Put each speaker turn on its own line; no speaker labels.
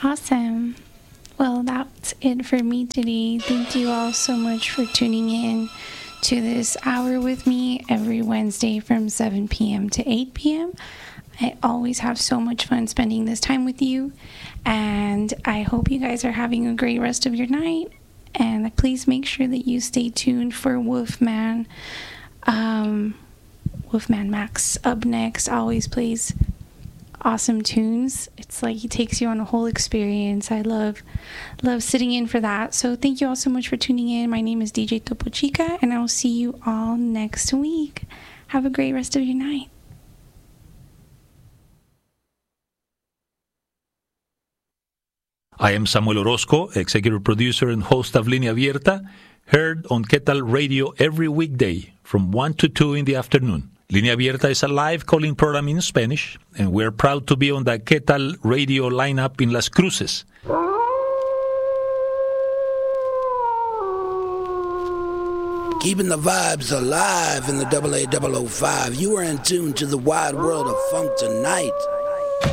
Awesome. Well, that's it for me today. Thank you all so much for tuning in to this hour with me every Wednesday from 7 p.m. to 8 p.m. I always have so much fun spending this time with you, and I hope you guys are having a great rest of your night. And please make sure that you stay tuned for Wolfman. Wolfman Max up next always plays awesome tunes. It's like he takes you on a whole experience. I love sitting in for that. So thank you all so much for tuning in. My name is DJ Topo Chica, and I will see you all next week. Have a great rest of your night.
I am Samuel Orozco, executive producer and host of Línea Abierta, heard on Ketal Radio every weekday from 1 to 2 in the afternoon. Línea Abierta is a live calling program in Spanish, and we're proud to be on the Ketal Radio lineup in Las Cruces.
Keeping the vibes alive in the AA005. You are in tune to the wide world of funk tonight.